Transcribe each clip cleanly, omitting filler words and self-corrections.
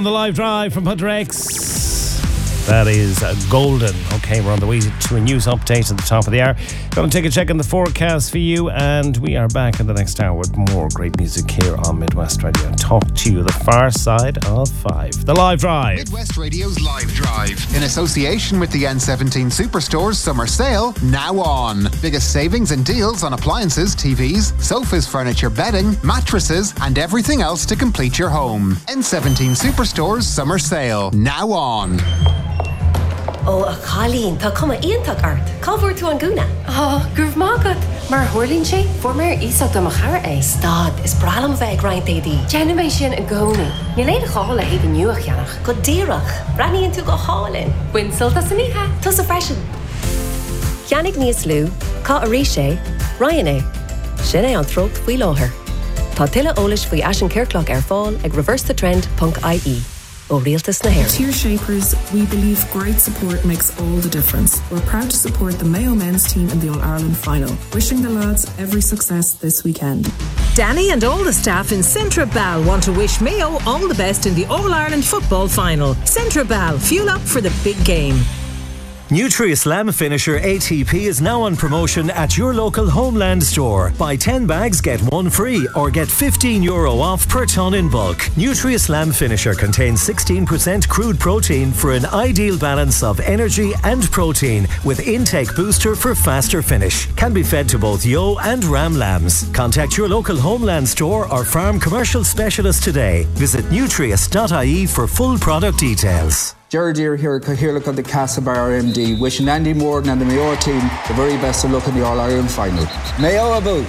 The live drive from Punter X. That is golden. Okay, we're on the way to a news update at the top of the hour. Going to take a check on the forecast for you, and we are back in the next hour with more great music here on Midwest Radio. Talk to you the far side of 5. The live drive. Midwest Radio's live drive, in association with the N17 Superstore's summer sale, now on. Biggest savings and deals on appliances, TVs, sofas, furniture, bedding, mattresses, and everything else to complete your home. N17 Superstore's summer sale, now on. Oh, Colleen, tá cuma ionntach art. Cábhar tú an gúna? Oh, gurb mágad. Mar thuirlín sé, formar ísach do machara é. Stad, is bralam bheith grind édí. Jenna sin a gcónaí. Ní léad a chála héad an nuach cheannach. Go díreach. Braníonn tú go hálinn. Winsilta san ihe. Tus a freisin. Cheannig níos lú, cá a rí sé, Ryan é. Sin é an trócht faoi láthair. Tá tuile eolais faoi Ashen Kirkloch ar fáil ag reversethetrend.ie. Tier Shapers, we believe great support makes all the difference. We're proud to support the Mayo men's team in the All-Ireland final. Wishing the lads every success this weekend. Danny and all the staff in Centra Bal want to wish Mayo all the best in the All-Ireland football final. Centra Bal, fuel up for the big game. Nutri-Slam Finisher ATP is now on promotion at your local Homeland store. Buy 10 bags, get 1 free, or get €15 off per tonne in bulk. Nutri-Slam Finisher contains 16% crude protein for an ideal balance of energy and protein, with intake booster for faster finish. Can be fed to both ewe and ram lambs. Contact your local Homeland store or farm commercial specialist today. Visit nutrius.ie for full product details. Gerard here Cahirlock of the Castlebar MD, wishing Andy Morgan and the Mayo team the very best of luck in the All-Ireland final. Mayo about.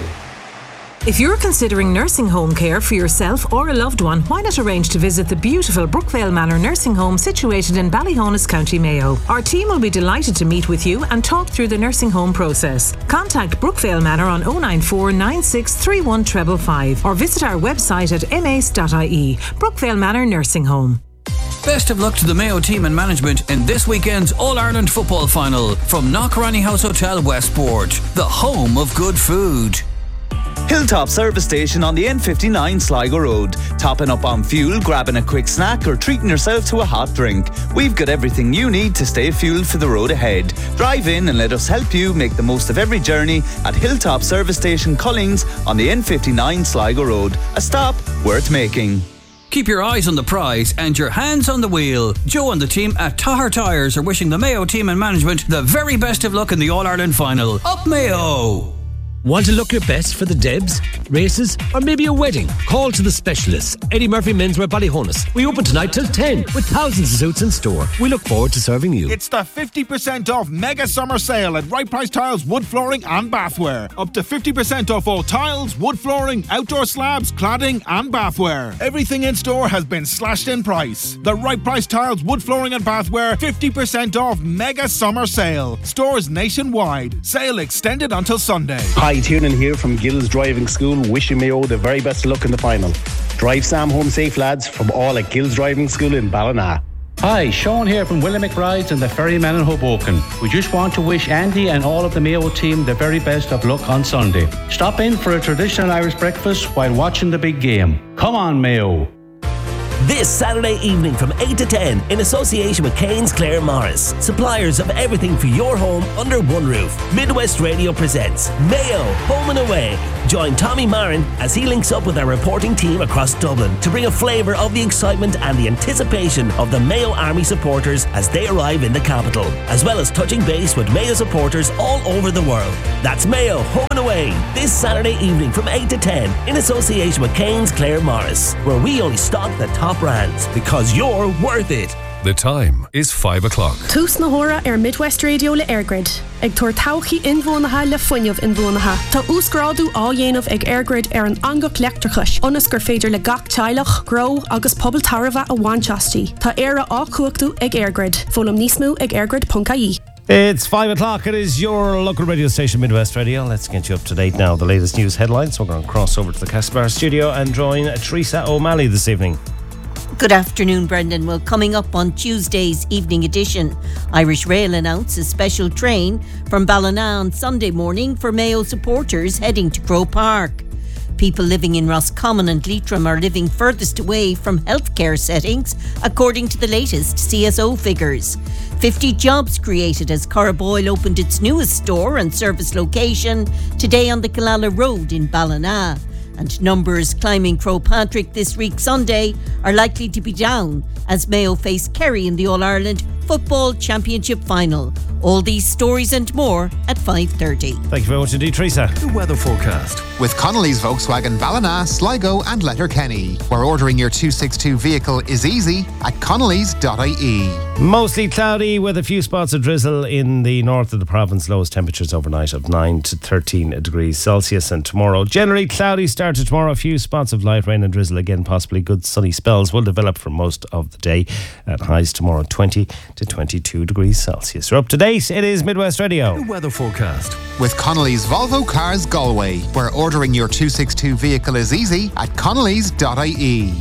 If you're considering nursing home care for yourself or a loved one, why not arrange to visit the beautiful Brookvale Manor Nursing Home situated in Ballyhonus, County Mayo. Our team will be delighted to meet with you and talk through the nursing home process. Contact Brookvale Manor on 094 9631 555 or visit our website at mace.ie. Brookvale Manor Nursing Home. Best of luck to the Mayo team and management in this weekend's All-Ireland football final from Knockranny House Hotel Westport, the home of good food. Hilltop Service Station on the N59 Sligo Road. Topping up on fuel, grabbing a quick snack or treating yourself to a hot drink. We've got everything you need to stay fueled for the road ahead. Drive in and let us help you make the most of every journey at Hilltop Service Station Collings on the N59 Sligo Road. A stop worth making. Keep your eyes on the prize and your hands on the wheel. Joe and the team at Tahar Tyres are wishing the Mayo team and management the very best of luck in the All-Ireland final. Up Mayo! Want to look your best for the Debs, races, or maybe a wedding? Call to the specialists. Eddie Murphy Menswear Ballyhonus. We open tonight till 10 with thousands of suits in store. We look forward to serving you. It's the 50% off mega summer sale at Right Price Tiles, wood flooring and bathware. Up to 50% off all tiles, wood flooring, outdoor slabs, cladding and bathware. Everything in store has been slashed in price. The Right Price Tiles, wood flooring and bathware 50% off mega summer sale. Stores nationwide. Sale extended until Sunday. Hi, Tiernan here from Gills Driving School, wishing Mayo the very best of luck in the final. Drive Sam home safe, lads, from all at Gills Driving School in Ballina. Hi, Sean here from Willamette Rides and the Ferryman in Hoboken. We just want to wish Andy and all of the Mayo team the very best of luck on Sunday. Stop in for a traditional Irish breakfast while watching the big game. Come on, Mayo. This Saturday evening from 8 to 10 in association with Kane's Clare Morris, suppliers of everything for your home under one roof. Midwest Radio presents Mayo Home and Away. Join Tommy Marin as he links up with our reporting team across Dublin to bring a flavour of the excitement and the anticipation of the Mayo Army supporters as they arrive in the capital, as well as touching base with Mayo supporters all over the world. That's Mayo Home and Away this Saturday evening from 8 to 10 in association with Kane's Clare Morris, where we only stock the top brands because you're worth it. The time is 5 o'clock. Tús na hora Midwest Radio le Airgrid. Ag tuair tauchaí inmhónatha le fuinneamh inmhónatha. Tá úsgrádu á dhéanamh ag Airgrid an angach leictrachais. Onas gur féidir le gach teilech, grow agus pobl tarva a bhainteastí. Tá éire á cuachú ag Airgrid. Fólam níos mó ag airgrid.ie. It's 5 o'clock. It is your local radio station, Midwest Radio. Let's get you up to date now. The latest news headlines. We're going to cross over to the Castlebar studio and join Teresa O'Malley this evening. Good afternoon, Brendan. Well, coming up on Tuesday's evening edition, Irish Rail announced a special train from Ballina on Sunday morning for Mayo supporters heading to Croke Park. People living in Roscommon and Leitrim are living furthest away from healthcare settings, according to the latest CSO figures. 50 jobs created as Carboyle opened its newest store and service location today on the Killala Road in Ballina. And numbers climbing Croagh Patrick this week Sunday are likely to be down as Mayo face Kerry in the All-Ireland Football Championship Final. All these stories and more at 5:30. Thank you very much indeed, Teresa. The weather forecast. With Connolly's Volkswagen Ballina, Sligo and Letterkenny, where ordering your 262 vehicle is easy at connellys.ie. Mostly cloudy with a few spots of drizzle in the north of the province. Lowest temperatures overnight of 9 to 13 degrees Celsius. And tomorrow, generally cloudy start to tomorrow. A few spots of light rain and drizzle again. Possibly good sunny spells will develop for most of the day. At highs tomorrow 20 to 22 degrees Celsius. We're up to date. It is Midwest Radio. The weather forecast. With Connolly's Volvo Cars Galway, where ordering your 262 vehicle is easy at connellys.ie.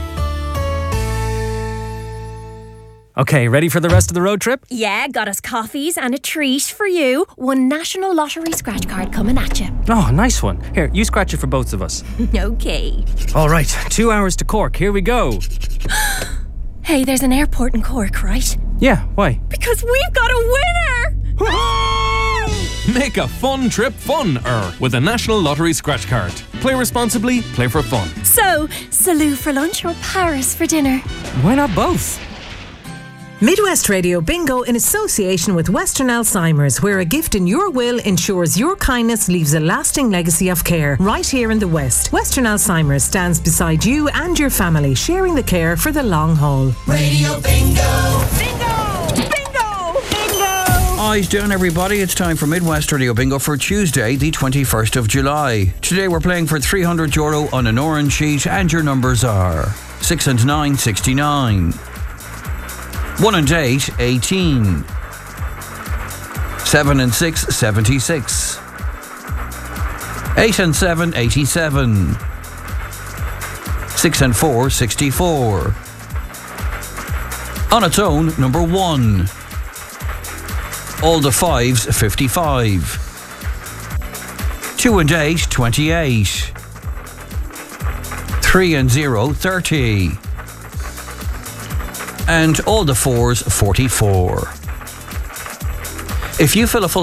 Okay, ready for the rest of the road trip? Yeah, got us coffees and a treat for you. One National Lottery scratch card coming at you. Oh, nice one. Here, you scratch it for both of us. Okay. All right, 2 hours to Cork. Here we go. Hey, there's an airport in Cork, right? Yeah, why? Because we've got a winner! Make a fun trip fun-er with a National Lottery scratch card. Play responsibly, play for fun. So, Salou for lunch or Paris for dinner? Why not both? Midwest Radio Bingo in association with Western Alzheimer's, where a gift in your will ensures your kindness leaves a lasting legacy of care right here in the West. Western Alzheimer's stands beside you and your family, sharing the care for the long haul. Radio Bingo! Eyes down, everybody. It's time for Midwest Radio Bingo for Tuesday, the 21st of July. Today we're playing for €300 on an orange sheet, and your numbers are 6 and 9, 69. 1 and 8, 18. 7 and 6, 76. 8 and 7, 87. 6 and 4, 64. On its own, number 1. All the 5s, 55. 2 and 8, 28. 3 and 0, 30. And all the 4s, 44. If you fill a full